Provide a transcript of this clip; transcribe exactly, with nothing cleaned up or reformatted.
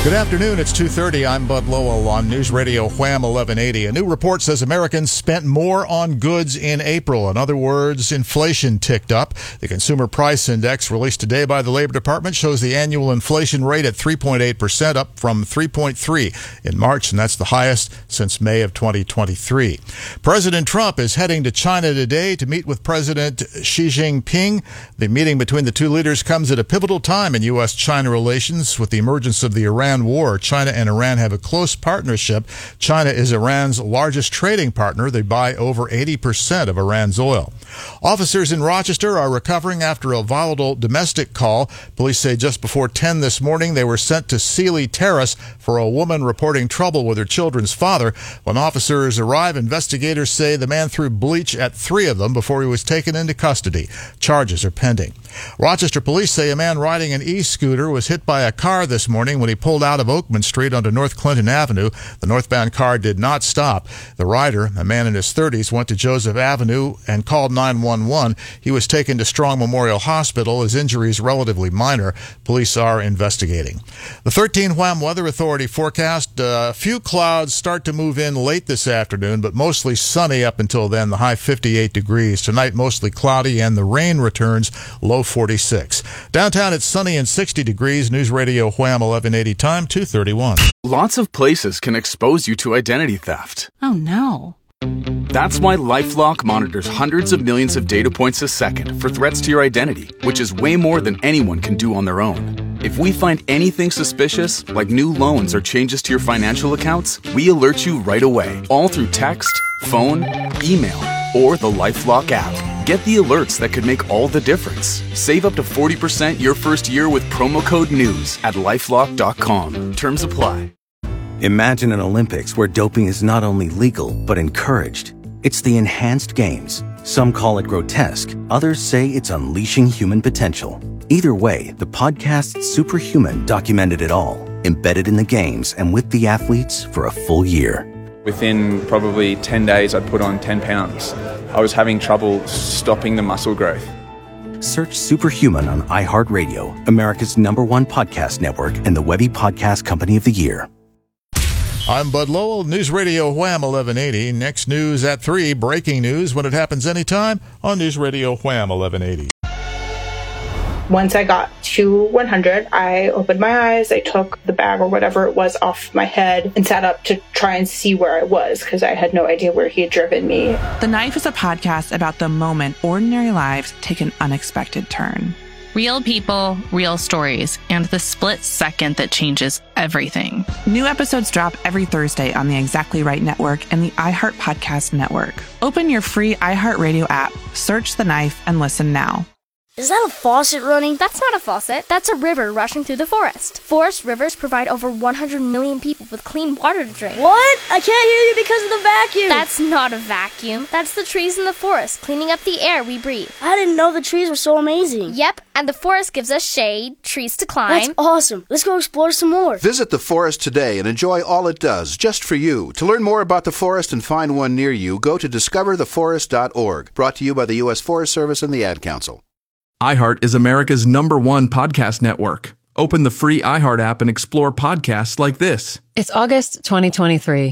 Good afternoon. It's two thirty. I'm Bud Lowell on News Radio Wham eleven eighty. A new report says Americans spent more on goods in April. In other words, inflation ticked up. The Consumer Price Index released today by the Labor Department shows the annual inflation rate at three point eight percent, up from three point three in March, and that's the highest since May of twenty twenty-three. President Trump is heading to China today to meet with President Xi Jinping. The meeting between the two leaders comes at a pivotal time in U S China relations with the emergence of the Iran war. China and Iran have a close partnership. China is Iran's largest trading partner. They buy over eighty percent of Iran's oil. Officers in Rochester are recovering after a volatile domestic call. Police say just before ten this morning they were sent to Sealy Terrace for a woman reporting trouble with her children's father. When officers arrive, investigators say the man threw bleach at three of them before he was taken into custody. Charges are pending. Rochester police say a man riding an e-scooter was hit by a car this morning when he pulled out of Oakman Street onto North Clinton Avenue. The northbound car did not stop. The rider, a man in his thirties, went to Joseph Avenue and called nine one one. He was taken to Strong Memorial Hospital. His injuries relatively minor. Police are investigating. The thirteen Wham Weather Authority forecast a few clouds start to move in late this afternoon, but mostly sunny up until then. The high fifty-eight degrees. Tonight mostly cloudy and the rain returns, low forty-six. Downtown it's sunny and sixty degrees. News Radio Wham eleven eighty, time two thirty-one. Lots of places can expose you to identity theft. Oh no. That's why LifeLock monitors hundreds of millions of data points a second for threats to your identity, which is way more than anyone can do on their own. If we find anything suspicious, like new loans or changes to your financial accounts, we alert you right away, all through text, phone, email, or the LifeLock app. Get the alerts that could make all the difference. Save up to forty percent your first year with promo code NEWS at lifelock dot com. Terms apply. Imagine an Olympics where doping is not only legal, but encouraged. It's the enhanced games. Some call it grotesque. Others say it's unleashing human potential. Either way, the podcast Superhuman documented it all, embedded in the games and with the athletes for a full year. Within probably ten days, I'd put on ten pounds. I was having trouble stopping the muscle growth. Search Superhuman on iHeartRadio, America's number one podcast network and the Webby Podcast Company of the Year. I'm Bud Lowell, News Radio Wham eleven eighty. Next news at three, breaking news when it happens anytime on News Radio Wham eleven eighty. Once I got to one hundred, I opened my eyes, I took the bag or whatever it was off my head and sat up to try and see where I was because I had no idea where he had driven me. The Knife is a podcast about the moment ordinary lives take an unexpected turn. Real people, real stories, and the split second that changes everything. New episodes drop every Thursday on the Exactly Right Network and the iHeart Podcast Network. Open your free iHeartRadio app, search The Knife, and listen now. Is that a faucet running? That's not a faucet. That's a river rushing through the forest. Forest rivers provide over one hundred million people with clean water to drink. What? I can't hear you because of the vacuum. That's not a vacuum. That's the trees in the forest cleaning up the air we breathe. I didn't know the trees were so amazing. Yep, and the forest gives us shade, trees to climb. That's awesome. Let's go explore some more. Visit the forest today and enjoy all it does, just for you. To learn more about the forest and find one near you, go to discover the forest dot org. Brought to you by the U S Forest Service and the Ad Council. iHeart is America's number one podcast network. Open the free iHeart app and explore podcasts like this. It's August twenty twenty-three.